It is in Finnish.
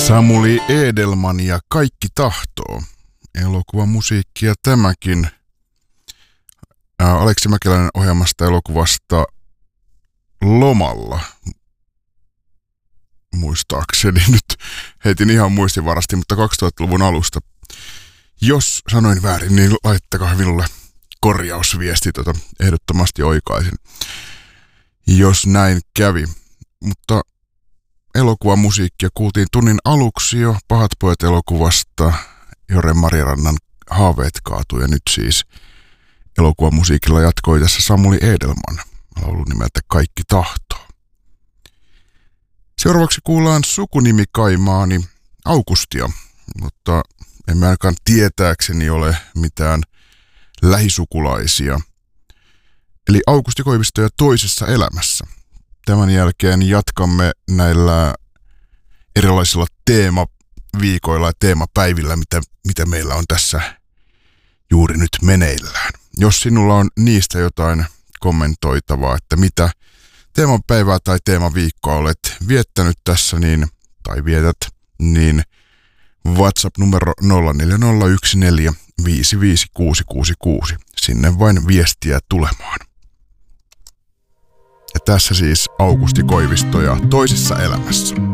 Samuli Edelman ja Kaikki tahtoo. Elokuvamusiikkia tämäkin. Aleksi Mäkeläinen ohjelmasta elokuvasta Lomalla. Muistaakseni nyt heitin ihan muistivarasti, mutta 2000-luvun alusta. Jos sanoin väärin, niin laittakaa minulle korjausviesti, ehdottomasti oikaisin, jos näin kävi. Mutta elokuvamusiikkia kuultiin tunnin aluksi jo Pahat pojat -elokuvasta. Jore Mariarannan Haaveet kaatuu, ja nyt siis elokuvamusiikilla jatkoi tässä Samuli Edelman laulun nimeltä Kaikki tahtoo. Seuraavaksi kuullaan sukunimikaimaani Augustia, mutta emme ainakaan tietääkseni ole mitään lähisukulaisia. Eli Augusti Koivisto ja Toisessa elämässä. Tämän jälkeen jatkamme näillä erilaisilla teemaviikoilla ja teemapäivillä, mitä meillä on tässä juuri nyt meneillään. Jos sinulla on niistä jotain kommentoitavaa, että mitä teemapäivää tai teemaviikkoa olet viettänyt tässä tai vietät, niin WhatsApp-numero 0401455666. Sinne vain viestiä tulemaan. Ja tässä siis Augusti Koivisto ja Toisessa elämässä.